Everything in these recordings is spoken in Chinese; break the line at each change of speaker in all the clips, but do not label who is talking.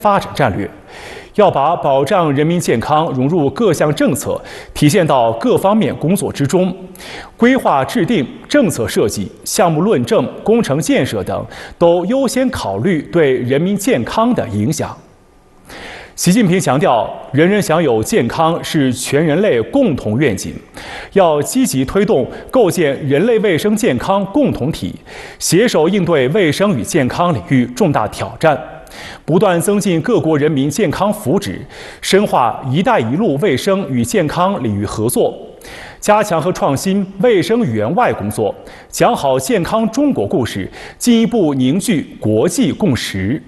发展战略，要把保障人民健康融入各项政策，体现到各方面工作之中。规划制定、政策设计、项目论证、工程建设等，都优先考虑对人民健康的影响。习近平强调，人人享有健康是全人类共同愿景，要积极推动构建人类卫生健康共同体，携手应对卫生与健康领域重大挑战，不断增进各国人民健康福祉，深化“一带一路”卫生与健康领域合作，加强和创新卫生援外工作，讲好健康中国故事，进一步凝聚国际共识。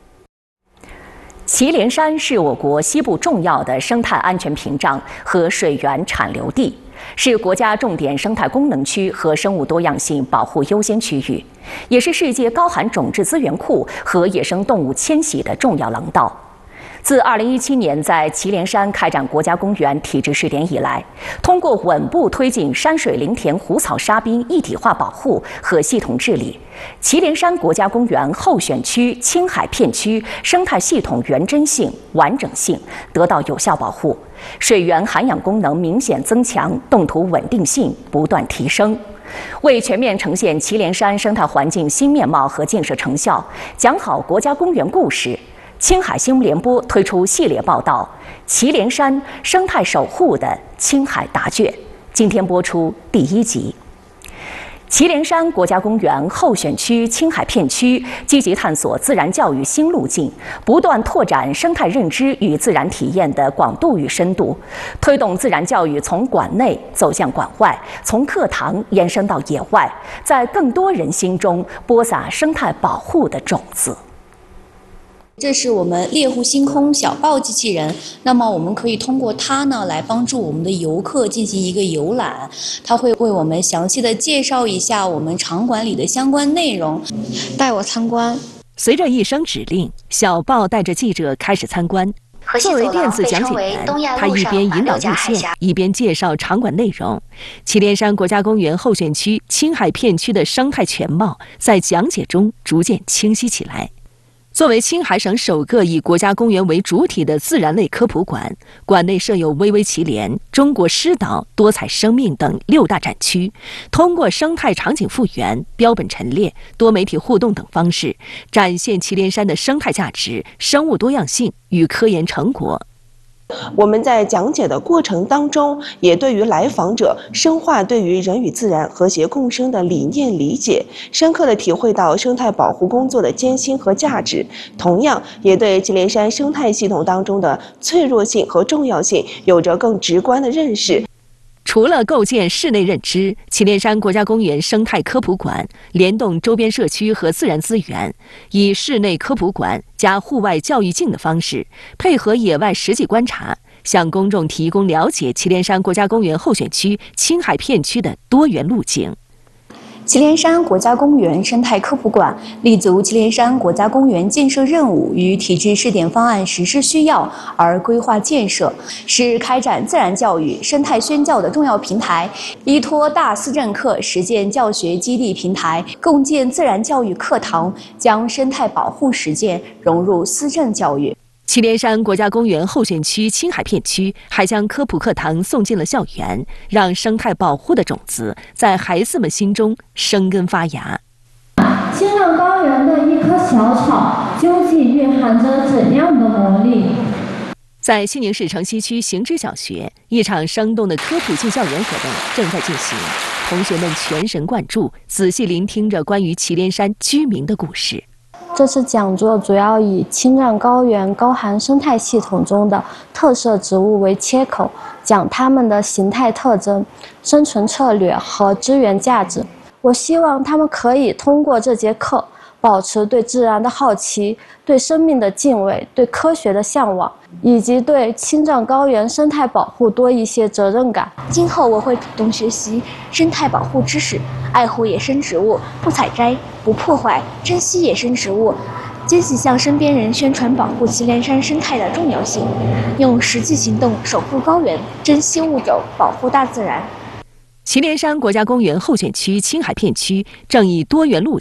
祁连山是我国西部重要的生态安全屏障和水源产流地，是国家重点生态功能区和生物多样性保护优先区域，也是世界高含种质资源库和野生动物迁徙的重要廊道。自2017年在祁连山开展国家公园体制试点以来，通过稳步推进山水林田湖草沙滨一体化保护和系统治理，祁连山国家公园候选区青海片区生态系统原真性、完整性得到有效保护，水源涵养功能明显增强，动土稳定性不断提升。为全面呈现祁连山生态环境新面貌和建设成效，讲好国家公园故事，青海新闻联播推出系列报道《祁连山生态守护的青海答卷》，今天播出第1集。祁连山国家公园候选区青海片区积极探索自然教育新路径，不断拓展生态认知与自然体验的广度与深度，推动自然教育从馆内走向馆外，从课堂延伸到野外，在更多人心中播撒生态保护的种子。
这是我们猎户星空小报机器人，那么我们可以通过它呢来帮助我们的游客进行一个游览，它会为我们详细的介绍一下我们场馆里的相关内容。带我参观。
随着一声指令，小报带着记者开始参观。作为电子讲解员，他一边引导路线，一边介绍场馆内容。祁连山国家公园候选区青海片区的生态全貌在讲解中逐渐清晰起来。作为青海省首个以国家公园为主体的自然类科普馆，馆内设有巍巍祁连、中国狮岛、多彩生命等6大展区，通过生态场景复原、标本陈列、多媒体互动等方式，展现祁连山的生态价值、生物多样性与科研成果。
我们在讲解的过程当中，也对于来访者深化对于人与自然和谐共生的理念理解，深刻地体会到生态保护工作的艰辛和价值，同样也对祁连山生态系统当中的脆弱性和重要性有着更直观的认识。
除了构建室内认知，祁连山国家公园生态科普馆联动周边社区和自然资源，以室内科普馆加户外教育镜的方式，配合野外实际观察，向公众提供了解祁连山国家公园候选区青海片区的多元路径。
祁连山国家公园生态科普馆立足祁连山国家公园建设任务与体制试点方案实施需要而规划建设，是开展自然教育、生态宣教的重要平台，依托大思政课实践教学基地平台，共建自然教育课堂，将生态保护实践融入思政教育。
祁连山国家公园候选区青海片区还将科普课堂送进了校园，让生态保护的种子在孩子们心中生根发芽。
青藏高原的一棵小草究竟蕴含着怎样的魔力？
在西宁市城西区行知小学，一场生动的科普进校园活动正在进行，同学们全神贯注，仔细聆听着关于祁连山居民的故事。
这次讲座主要以青藏高原高寒生态系统中的特色植物为切口，讲它们的形态特征、生存策略和资源价值。我希望他们可以通过这节课，保持对自然的好奇、对生命的敬畏、对科学的向往，以及对青藏高原生态保护多一些责任感。
今后我会主动学习生态保护知识，爱护野生植物，不采摘、不破坏，珍惜野生植物，坚信向身边人宣传保护祁连山生态的重要性，用实际行动守护高原，珍惜物种，保护大自然。
祁连山国家公园候选区青海片区正以多元路径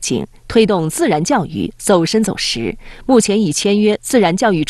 推动自然教育走深走实。目前已签约自然教育